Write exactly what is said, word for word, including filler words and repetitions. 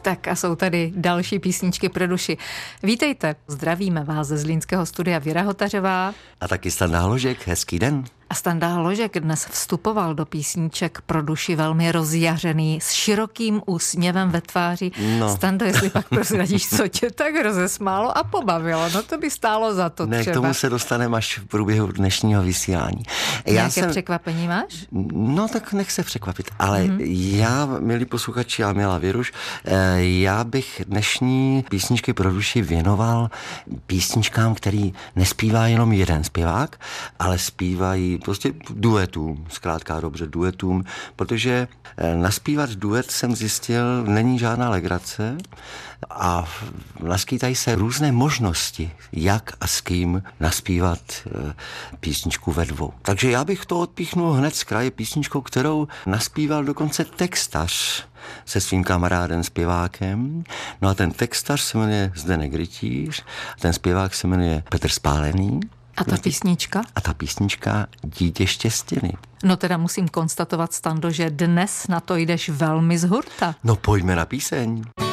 Tak a jsou tady další písničky pro duši. Vítejte, zdravíme vás ze zlínského studia Věra Hotařová. A taky Standa Hložek, hezký den. A Standa Hložek dnes vstupoval do písniček pro duši velmi rozjařený, s širokým úsměvem ve tváři. No. Stando, jestli pak prozradíš, co tě tak rozesmálo a pobavilo, no to by stálo za to ne, třeba. K tomu se dostaneme až v průběhu dnešního vysílání. Já Nějaké jsem... překvapení máš? No tak nech se překvapit, ale mm-hmm. já, milí posluchači a milá Věruš, já bych dnešní písničky pro duši věnoval písničkám, který nespívá jenom jeden zpěvák, ale zpívají prostě duetům, zkrátka dobře duetům, protože naspívat duet, jsem zjistil, není žádná legrace a naskýtají se různé možnosti, jak a s kým naspívat písničku ve dvou. Takže já bych to odpíchnul hned z kraje písničkou, kterou naspíval dokonce textař se svým kamarádem zpěvákem. No a ten textař se jmenuje Zdeněk Rytíř, ten zpěvák se jmenuje Petr Spálený. A ta písnička? A ta písnička Dítě štěstěny. No teda musím konstatovat, Stando, že dnes na to jdeš velmi z hurta. No pojďme na píseň.